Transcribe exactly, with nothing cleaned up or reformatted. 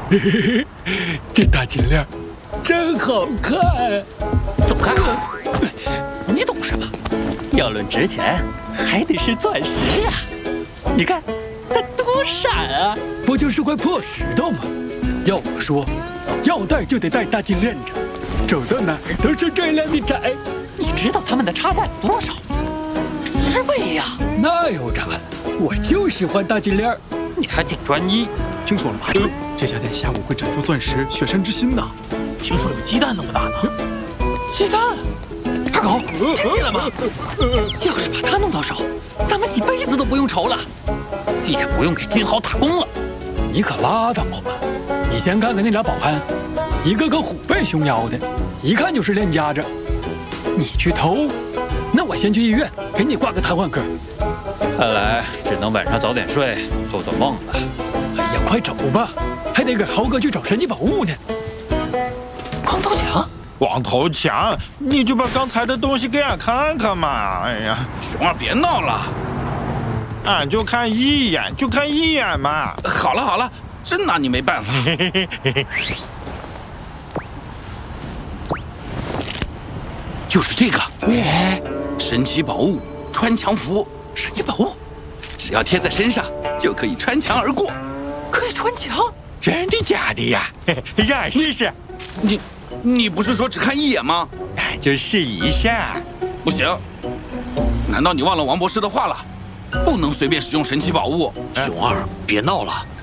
嘿嘿嘿，这大金链真好看。 怎么看？你懂什么？要论值钱，还得是钻石啊！你看，它多闪啊！ 不就是块破石头吗？要我说，要戴就得戴大金链子，走到哪儿都是这样的窄。 你知道他们的差价有多少？十倍呀！ 那有啥？我就喜欢大金链。 你还挺专一。 听说了吗？这家店下午会展出钻石雪山之心呢。 听说有鸡蛋那么大呢。 鸡蛋？二狗，听见了吗？要是把它弄到手，咱们几辈子都不用愁了，也不用给金豪打工了。 你可拉倒吧！你先看看那俩保安，一个个虎背熊腰的，一看就是练家子。你去偷，那我先去医院给你挂个瘫痪科。 看来只能晚上早点睡，做做梦了。 哎呀，快走吧，还得给豪哥去找神奇宝物呢。 光头强， 光头强，你就把刚才的东西给俺看看嘛！哎呀， 熊二别闹了， 俺就看一眼，就看一眼嘛。 好了好了，真拿你没办法。就是这个， 哎， 神奇宝物穿墙符。 神奇宝物， 只要贴在身上就可以穿墙而过。 可以穿墙？ 真的假的呀？让俺试试。 你，你不是说只看一眼吗？ 俺就试一下。 不行，难道你忘了王博士的话了？不能随便使用神奇宝物。 熊二，别闹了，